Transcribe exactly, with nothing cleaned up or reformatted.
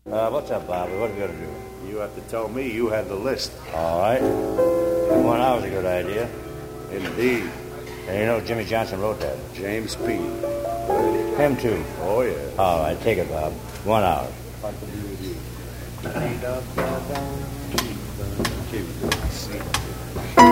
Uh, what's up, Bobby? What are we going to do? You have to tell me. You had the list. All right. One hour's a good idea. Indeed. And you know Jimmy Johnson wrote that. James P. Him too. Oh, yeah. All right, take it, Bob. One hour. Fun to be with you.